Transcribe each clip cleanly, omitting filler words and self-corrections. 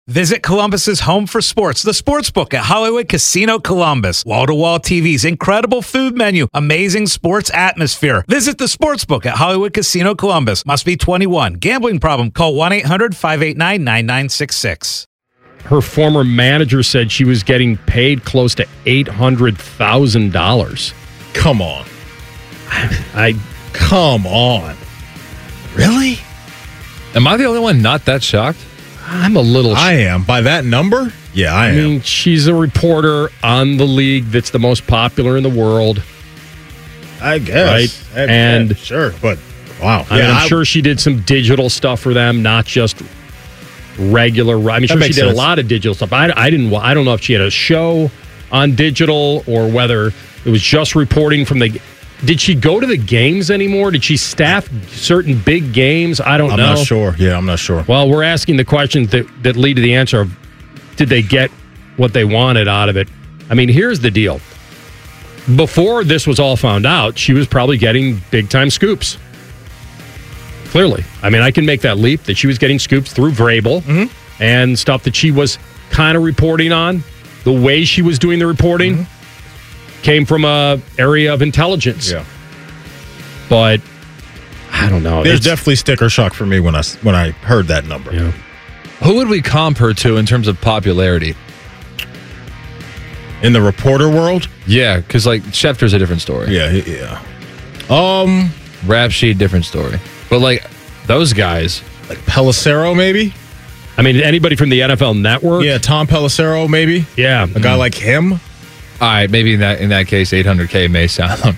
Visit Columbus's home for sports, the Sportsbook at Hollywood Casino Columbus. Wall-to-wall TVs, incredible food menu, amazing sports atmosphere. Visit the Sportsbook at Hollywood Casino Columbus. Must be 21. Gambling problem? Call 1-800-589-9966. Her former manager said she was getting paid close to $800,000. Come on. Come on. Really? Am I the only one not that shocked? I'm a little... I am. By that number? Yeah, I am. I mean, she's a reporter on the league that's the most popular in the world. I guess. Right? Sure, but wow. I mean, I'm sure she did some digital stuff for them, not just regular... I mean, sure she did a lot of digital stuff. I don't know if she had a show on digital or whether it was just reporting from the... Did she go to the games anymore? Did she staff certain big games? I don't know. I'm not sure. Yeah, I'm not sure. Well, we're asking the questions that lead to the answer of, did they get what they wanted out of it? I mean, here's the deal. Before this was all found out, she was probably getting big-time scoops. Clearly. I mean, I can make that leap that she was getting scoops through Vrabel and stuff that she was kind of reporting on. The way she was doing the reporting came from a area of intelligence. Yeah. But I don't know. There's definitely sticker shock for me when I heard that number. Yeah. Who would we comp her to in terms of popularity? In the reporter world? Yeah, because like Schefter's a different story. Yeah. Rap Sheet, different story. But like those guys, like Pelissero, maybe. I mean, anybody from the NFL Network? Yeah, Tom Pelissero, maybe. Yeah, a guy like him. All right, maybe in that case, $800K may sound.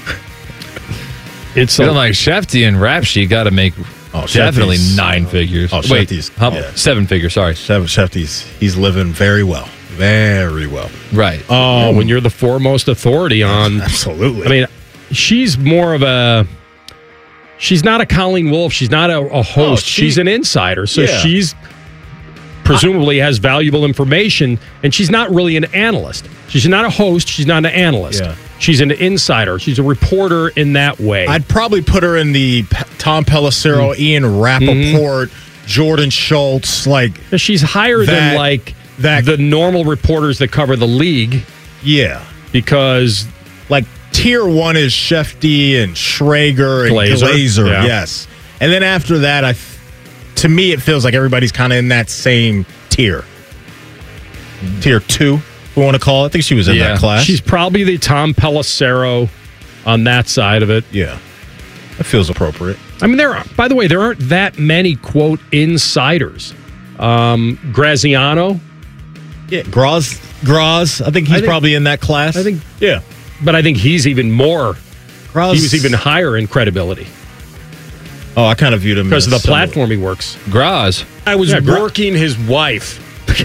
It's like Shefty and Rap Sheet got to make definitely 9 figures. Oh, wait, Shefty's 7 figures. Sorry, Shefty's. He's living very well, very well. Right. When you're the foremost authority on, absolutely. I mean, she's more of a. She's not a Colleen Wolfe. She's not a host. She's an insider. So she's presumably has valuable information, and she's not really an analyst. She's not a host. She's not an analyst. Yeah. She's an insider. She's a reporter in that way. I'd probably put her in the Tom Pelissero, Ian Rappaport, Jordan Schultz. Like she's higher than like the normal reporters that cover the league. Yeah, because like tier 1 is Shefty and Schrager and Glazer. Yeah. Yes, and then after that, to me, it feels like everybody's kind of in that same tier. Tier 2, we want to call it. I think she was in that class. She's probably the Tom Pelissero on that side of it. Yeah. That feels appropriate. I mean, by the way, there aren't that many, quote, insiders. Graziano. Yeah, Graz. I think he's probably in that class. I think, yeah. But I think he's even more. He was even higher in credibility. Oh, I kind of viewed him because of the platform he works. Graz. I was working his wife.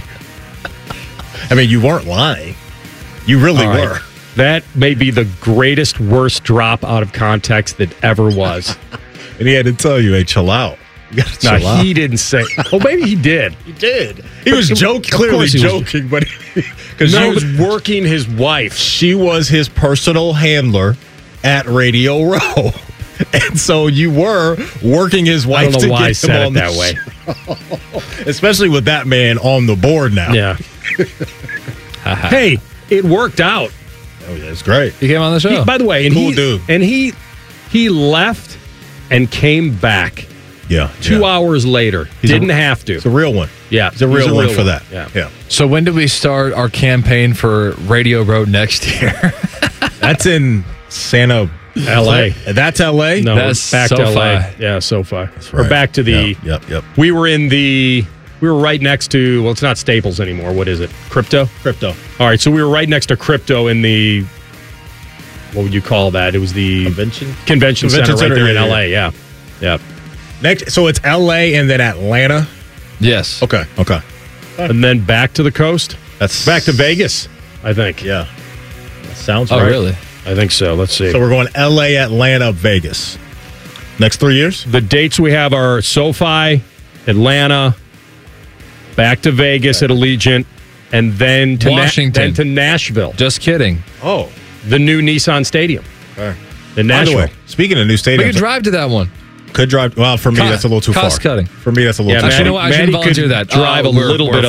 I mean, you weren't lying. You really were. That may be the greatest, worst drop out of context that ever was. And he had to tell you, hey, chill out. You got to chill out. He didn't say. Oh, maybe he did. He did. He was clearly joking, but because he was working his wife. She was his personal handler at Radio Row. And so you were working his wife. I don't know why I said it that way. Especially with that man on the board now. Yeah. Hey, it worked out. Oh, yeah, it's great. He came on the show. By the way, cool dude. And he left and came back. Yeah. 2 hours later. Didn't have to. It's a real one. Yeah. It's a real one for that. Yeah. So when do we start our campaign for Radio Row next year? That's in Santa L.A. That's L.A.? No, that's back SoFi. to L.A. Yeah, SoFi. That's right. Or back to the... Yep. We were right next to... Well, it's not Staples anymore. What is it? Crypto? Crypto. All right, so we were right next to Crypto in the... What would you call that? It was the... Convention Center right there in L.A., yeah. Next, so it's L.A. and then Atlanta? Yes. Okay. And then back to the coast? That's back to Vegas, I think. Yeah. That sounds right. Oh, really? I think so. Let's see. So we're going L.A., Atlanta, Vegas. Next 3 years? The dates we have are SoFi, Atlanta, back to Vegas at Allegiant, and then to Washington. then to Nashville. Just kidding. Oh. The new Nissan Stadium. Okay. In Nashville. By the way, speaking of new stadiums. We could drive to that one. Could drive. Well, for me, that's a little too far. Cost cutting. For me, that's a little too Actually, far. you know what? I should volunteer that. Drive a little bit